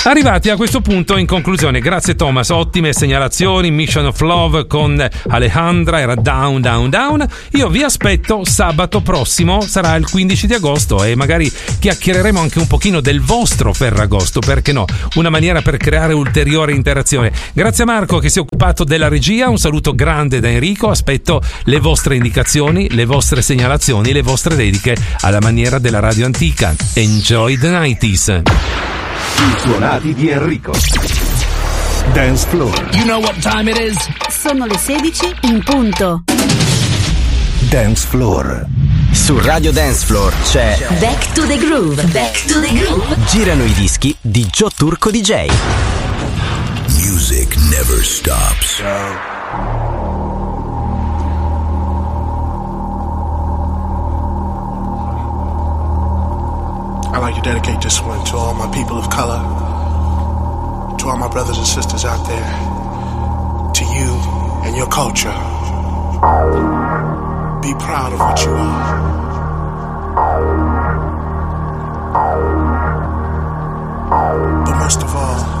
Arrivati a questo punto, in conclusione, grazie Thomas, ottime segnalazioni. Mission of Love con Alejandra era Down Down Down. Io vi aspetto sabato prossimo, sarà il 15 di agosto, e magari chiacchiereremo anche un pochino del vostro Ferragosto, perché no? Una maniera per creare ulteriore interazione. Grazie a Marco che si è occupato della regia, un saluto grande da Enrico, aspetto le vostre indicazioni, le vostre segnalazioni, le vostre dediche alla maniera della radio antica. Enjoy the 90s. I suonati di Enrico. Dance Floor. You know what time it is? Sono le 16 in punto. Dance Floor. Su Radio Dance Floor c'è Back to the Groove. Back to the Groove. Girano i dischi di Joe Turco DJ. Music never stops. I'd like to dedicate this one to all my people of color, to all my brothers and sisters out there, to you and your culture. Be proud of what you are. But most of all,